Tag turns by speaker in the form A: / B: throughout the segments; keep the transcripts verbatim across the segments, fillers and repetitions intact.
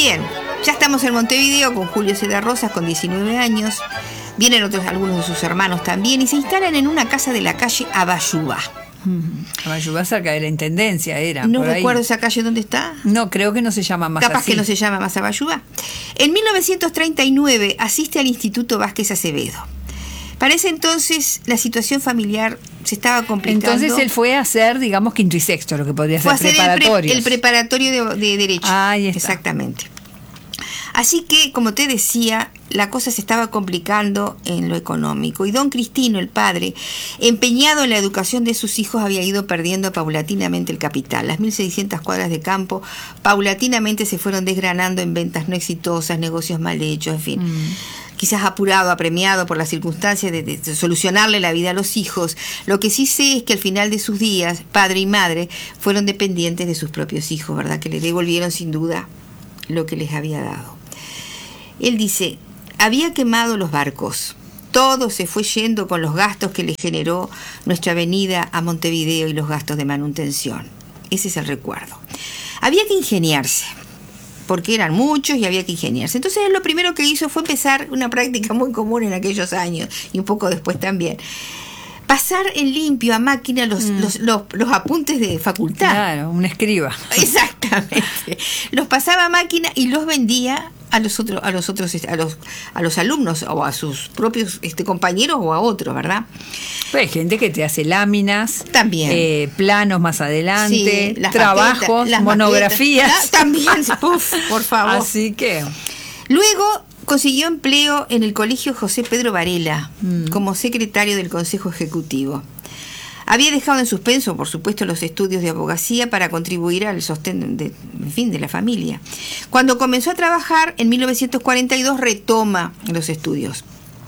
A: Bien, ya estamos en Montevideo con Julio Cedar Rosas, con diecinueve años. Vienen otros, algunos de sus hermanos también, y se instalan en una casa de la calle Abayubá.
B: Abayubá, cerca de la Intendencia era.
A: No
B: por
A: recuerdo
B: ahí.
A: esa calle dónde está.
B: No, creo que no se llama más
A: Capaz
B: así.
A: que no se llama más Abayubá. En mil novecientos treinta y nueve asiste al Instituto Vázquez Acevedo. Para ese entonces la situación familiar se estaba complicando.
B: Entonces él fue a hacer, digamos, quinto y sexto, lo que podría
A: Fue
B: ser
A: a hacer el, pre-
B: preparatorios.
A: el preparatorio de, de Derecho.
B: Ahí está.
A: Exactamente. Así que, como te decía, la cosa se estaba complicando en lo económico. Y don Cristino, el padre, empeñado en la educación de sus hijos, había ido perdiendo paulatinamente el capital. Las mil seiscientas cuadras de campo paulatinamente se fueron desgranando en ventas no exitosas, negocios mal hechos, en fin. Mm. Quizás apurado, apremiado por las circunstancias de, de solucionarle la vida a los hijos. Lo que sí sé es que al final de sus días, padre y madre fueron dependientes de sus propios hijos, ¿verdad? Que le devolvieron sin duda lo que les había dado. Él dice, había quemado los barcos. Todo se fue yendo con los gastos que le generó nuestra venida a Montevideo y los gastos de manutención. Ese es el recuerdo. Había que ingeniarse, porque eran muchos y había que ingeniarse. Entonces él lo primero que hizo fue empezar una práctica muy común en aquellos años y un poco después también. Pasar en limpio a máquina los, mm. los, los, los apuntes de facultad.
B: Claro, un escriba.
A: Exactamente. Los pasaba a máquina y los vendía a los otros, a los otros, a los, a los alumnos o a sus propios este, compañeros o a otros, ¿verdad?
B: Pues hay gente que te hace láminas,
A: también,
B: eh, planos más adelante,
A: sí, las
B: trabajos,
A: maquetas, las
B: monografías.
A: Maquetas, también, uf, por favor.
B: Así que.
A: Luego consiguió empleo en el Colegio José Pedro Varela mm. como secretario del Consejo Ejecutivo. Había dejado en suspenso, por supuesto, los estudios de abogacía para contribuir al sostén de, en fin, de la familia. Cuando comenzó a trabajar, en mil novecientos cuarenta y dos retoma los estudios.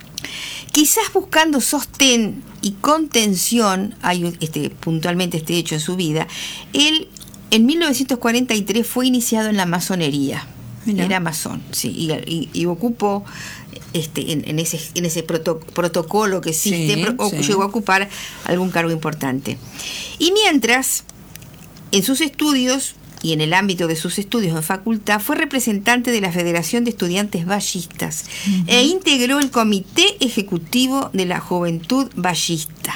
A: Quizás buscando sostén y contención, hay este, puntualmente este hecho en su vida, él en mil novecientos cuarenta y tres fue iniciado en la masonería. Mirá. Era masón, sí, y, y, y ocupó este, en, en ese, en ese proto, protocolo que existe,
B: sí,
A: pro,
B: sí.
A: llegó a ocupar algún cargo importante. Y mientras, en sus estudios y en el ámbito de sus estudios en facultad, fue representante de la Federación de Estudiantes Vallistas uh-huh. e integró el Comité Ejecutivo de la Juventud Vallista.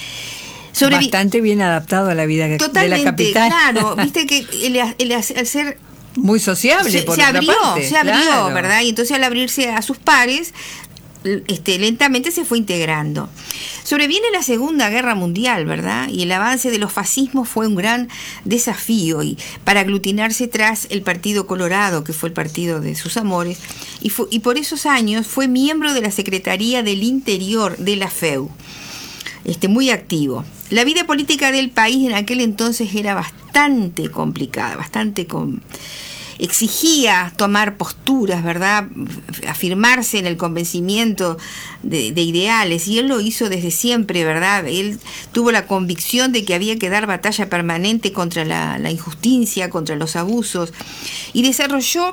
B: Sobre Bastante bien adaptado a la vida de la capital.
A: Claro, viste que el, el, el ser
B: muy sociable,
A: se,
B: por
A: se abrió,
B: parte,
A: se abrió,
B: claro.
A: ¿verdad? Y entonces al abrirse a sus pares, este, lentamente se fue integrando. Sobreviene la Segunda Guerra Mundial, ¿verdad? Y el avance de los fascismos fue un gran desafío y para aglutinarse tras el Partido Colorado, que fue el partido de sus amores, y, fue, y por esos años fue miembro de la Secretaría del Interior de la F E U. Este, muy activo. La vida política del país en aquel entonces era bastante complicada, bastante com- exigía tomar posturas, ¿verdad? Afirmarse en el convencimiento de, de ideales, y él lo hizo desde siempre, ¿verdad? Él tuvo la convicción de que había que dar batalla permanente contra la, la injusticia, contra los abusos, y desarrolló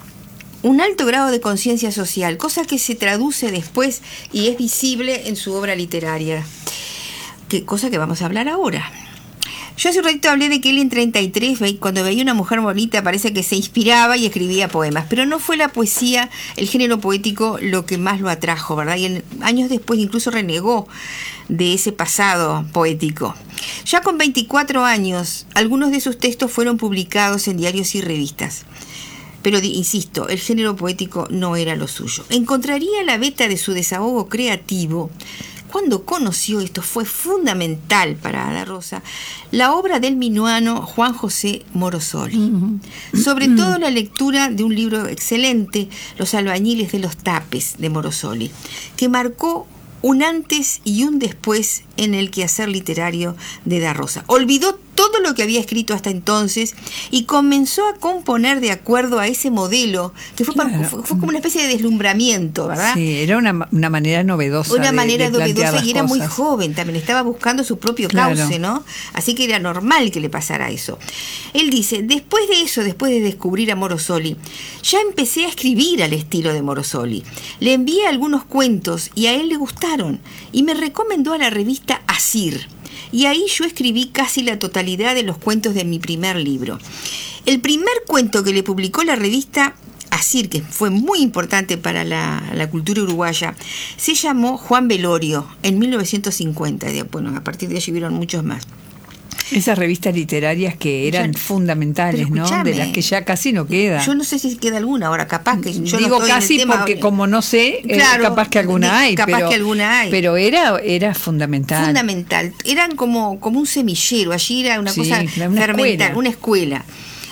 A: un alto grado de conciencia social, cosa que se traduce después y es visible en su obra literaria, que, cosa que vamos a hablar ahora. Yo hace un ratito hablé de que él en treinta y tres, cuando veía una mujer bonita, parece que se inspiraba y escribía poemas, pero no fue la poesía, el género poético, lo que más lo atrajo, ¿verdad? Y en, años después incluso renegó de ese pasado poético. Ya con veinticuatro años, algunos de sus textos fueron publicados en diarios y revistas. Pero, insisto, el género poético no era lo suyo. Encontraría la veta de su desahogo creativo cuando conoció, esto fue fundamental para Ada Rosa, la obra del minuano Juan José Morosoli. Uh-huh. Sobre uh-huh. todo la lectura de un libro excelente, Los albañiles de los tapes, de Morosoli, que marcó un antes y un después en el quehacer literario de Ada Rosa. Olvidó todo lo que había escrito hasta entonces y comenzó a componer de acuerdo a ese modelo, que fue, claro. para, fue, fue como una especie de deslumbramiento, ¿verdad?
B: Sí, era una, una manera novedosa.
A: Una
B: de,
A: manera
B: de
A: novedosa y era
B: cosas.
A: Muy joven también, estaba buscando su propio
B: claro.
A: cauce, ¿no? Así que era normal que le pasara eso. Él dice, después de eso, después de descubrir a Morosoli, ya empecé a escribir al estilo de Morosoli. Le envié algunos cuentos y a él le gustaron y me recomendó a la revista Asir. Y ahí yo escribí casi la totalidad de los cuentos de mi primer libro. El primer cuento que le publicó la revista Asir, que fue muy importante para la, la cultura uruguaya, se llamó Juan Velorio, en mil novecientos cincuenta. Bueno, a partir de allí vieron muchos más.
B: Esas revistas literarias que eran yo, fundamentales, ¿no? De las que ya casi no queda.
A: Yo no sé si queda alguna ahora, capaz que yo
B: digo
A: no
B: casi
A: en el tema,
B: porque como no sé,
A: claro,
B: eh, capaz que alguna hay,
A: capaz
B: pero,
A: que alguna hay.
B: pero era era fundamental.
A: Fundamental, eran como como un semillero, allí era una
B: sí,
A: cosa
B: una
A: fermental,
B: escuela.
A: una escuela.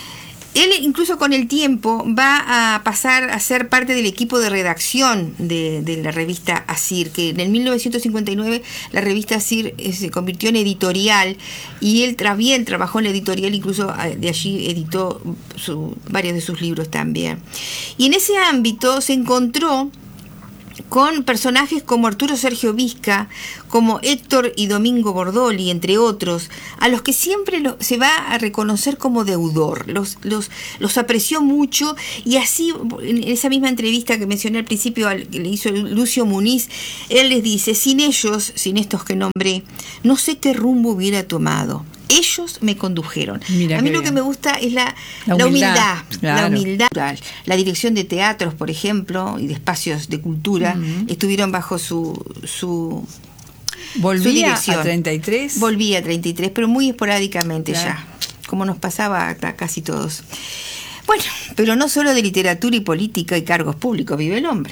A: Él incluso con el tiempo va a pasar a ser parte del equipo de redacción de, de la revista Asir, que en el mil novecientos cincuenta y nueve la revista Asir eh, se convirtió en editorial y él también trabajó en la editorial, incluso de allí editó su, varios de sus libros también. Y en ese ámbito se encontró con personajes como Arturo Sergio Vizca, como Héctor y Domingo Bordoli, entre otros, a los que siempre lo, se va a reconocer como deudor. Los, los, los apreció mucho y así, en esa misma entrevista que mencioné al principio, al, que le hizo Lucio Muniz, él les dice, sin ellos, sin estos que nombré, no sé qué rumbo hubiera tomado. Ellos me condujeron. Mira, a mí lo bien. que me gusta es la, la humildad, la humildad, claro. la humildad. La dirección de teatros, por ejemplo, y de espacios de cultura, uh-huh. estuvieron bajo su, su,
B: ¿Volvía
A: su dirección.
B: a treinta y tres?
A: Volvía a treinta y tres, pero muy esporádicamente claro. ya, como nos pasaba a casi todos. Bueno, pero no solo de literatura y política y cargos públicos vive el hombre.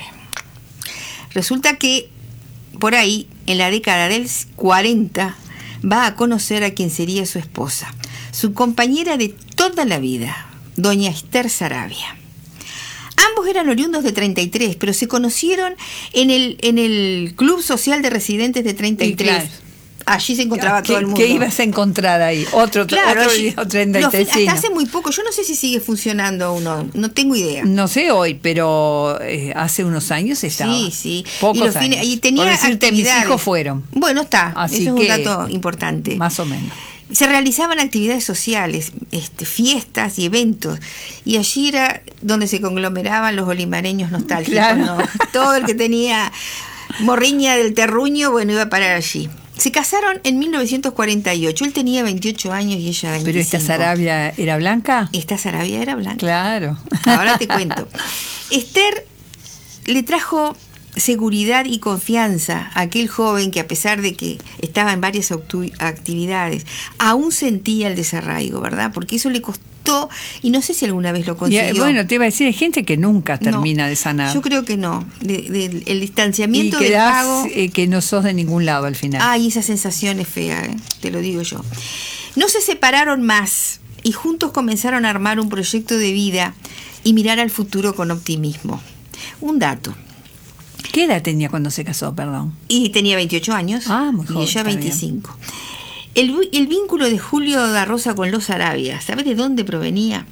A: Resulta que por ahí, en la década del cuarenta, va a conocer a quien sería su esposa, su compañera de toda la vida, doña Esther Saravia. Ambos eran oriundos de treinta y tres, pero se conocieron en el, en el Club Social de Residentes de treinta y tres. Sí, claro. Allí se encontraba
B: ¿Qué,
A: todo el mundo.
B: ¿Qué ibas a encontrar ahí? Otro,
A: claro,
B: otro
A: allí,
B: treinta y tres.
A: Los, hasta hace muy poco. Yo no sé si sigue funcionando uno. No tengo idea.
B: No sé hoy, pero eh, hace unos años estaba.
A: Sí, sí.
B: Pocos
A: y los
B: años.
A: Fines, y tenía
B: Por decirte, mis hijos fueron.
A: Bueno, está.
B: Así
A: Eso
B: que,
A: es un dato importante.
B: Más o menos.
A: Se realizaban actividades sociales, este, fiestas y eventos, y allí era donde se conglomeraban los olimareños nostálgicos. Claro. ¿No? Todo el que tenía morriña del terruño, bueno, iba a parar allí. Se casaron en mil novecientos cuarenta y ocho. Él tenía veintiocho años y ella veinticinco.
B: ¿Pero esta Saravia era blanca?
A: Esta Saravia era blanca.
B: Claro.
A: Ahora te cuento. Esther le trajo seguridad y confianza a aquel joven que, a pesar de que estaba en varias actividades, aún sentía el desarraigo, ¿verdad? Porque eso le costó, y no sé si alguna vez lo consiguió.
B: Y, bueno, te iba a decir, hay gente que nunca termina no, de sanar.
A: Yo creo que no. De, de, el distanciamiento
B: y
A: del pago.
B: Eh, que no sos de ningún lado al final.
A: Ay, esa sensación es fea, ¿eh? Te lo digo yo. No se separaron más y juntos comenzaron a armar un proyecto de vida y mirar al futuro con optimismo. Un dato.
B: ¿Qué edad tenía cuando se casó, perdón?
A: Y tenía veintiocho años.
B: Ah, muy joven,
A: y ella veinticinco. El, el vínculo de Julio da Rosa con los Saravia, ¿sabes de dónde provenía?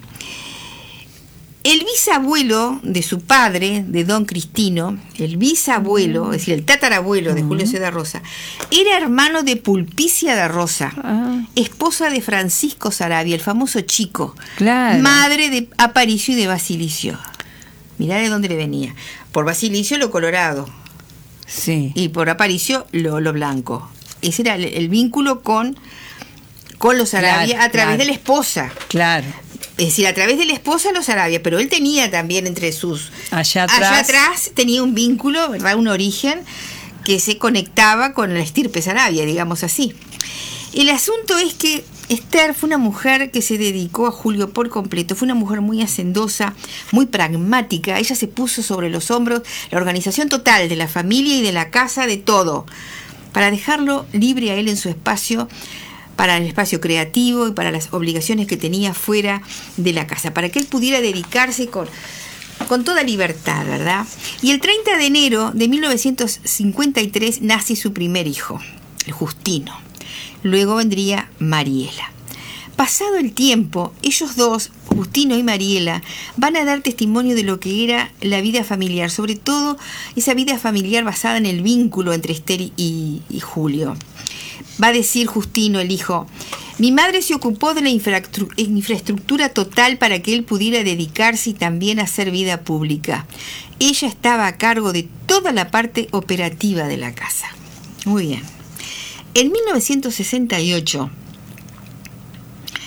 A: El bisabuelo de su padre, de don Cristino, el bisabuelo, mm. es decir, el tatarabuelo de mm. Julio C. da Rosa, era hermano de Pulpicia da Rosa, ah. esposa de Francisco Saravia, el famoso Chico,
B: claro.
A: madre de Aparicio y de Basilicio. Mirá de dónde le venía. Por Basilicio lo colorado.
B: Sí.
A: Y por Aparicio lo, lo blanco. Ese era el, el vínculo con, con los Saravia claro, a través claro. de la esposa.
B: Claro.
A: Es decir, a través de la esposa los Saravia, pero él tenía también entre sus...
B: Allá atrás.
A: Allá atrás tenía un vínculo, ¿verdad? Un origen que se conectaba con la estirpe Saravia, digamos así. El asunto es que Esther fue una mujer que se dedicó a Julio por completo, fue una mujer muy hacendosa, muy pragmática. Ella se puso sobre los hombros la organización total de la familia y de la casa, de todo, para dejarlo libre a él en su espacio, para el espacio creativo y para las obligaciones que tenía fuera de la casa, para que él pudiera dedicarse con, con toda libertad, ¿verdad? Y el treinta de enero de mil novecientos cincuenta y tres nace su primer hijo, el Justino. Luego vendría Mariela. Pasado el tiempo, ellos dos, Justino y Mariela, van a dar testimonio de lo que era la vida familiar, sobre todo esa vida familiar basada en el vínculo entre Esther y, y Julio. Va a decir Justino, el hijo: mi madre se ocupó de la infraestructura total para que él pudiera dedicarse y también hacer vida pública. Ella estaba a cargo de toda la parte operativa de la casa. Muy bien. En mil novecientos sesenta y ocho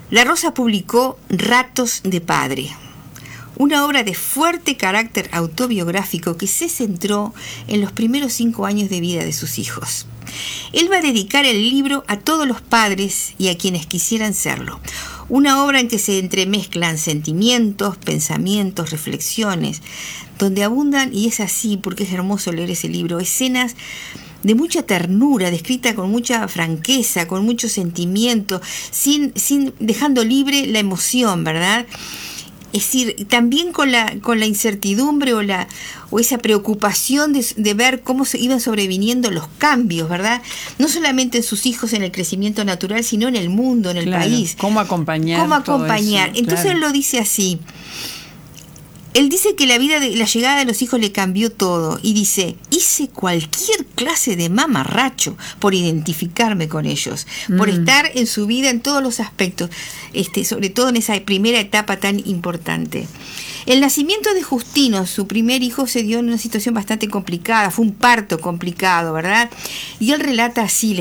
A: La Rosa publicó Ratos de Padre, una obra de fuerte carácter autobiográfico que se centró en los primeros cinco años de vida de sus hijos. Él va a dedicar el libro a todos los padres y a quienes quisieran serlo. Una obra en que se entremezclan sentimientos, pensamientos, reflexiones, donde abundan, y es así porque es hermoso leer ese libro, escenas de mucha ternura, descrita con mucha franqueza, con mucho sentimiento, sin, sin, dejando libre la emoción, ¿verdad? Es decir, también con la, con la incertidumbre o, la, o esa preocupación de, de ver cómo se iban sobreviniendo los cambios, ¿verdad? No solamente en sus hijos en el crecimiento natural, sino en el mundo, en el
B: claro,
A: país.
B: ¿Cómo acompañar?
A: ¿Cómo acompañar?
B: Eso,
A: Entonces
B: claro.
A: él lo dice así. Él dice que la vida de la llegada de los hijos le cambió todo y dice, hice cualquier clase de mamarracho por identificarme con ellos, mm. por estar en su vida en todos los aspectos, este, sobre todo en esa primera etapa tan importante. El nacimiento de Justino, su primer hijo, se dio en una situación bastante complicada, fue un parto complicado, ¿verdad? Y él relata así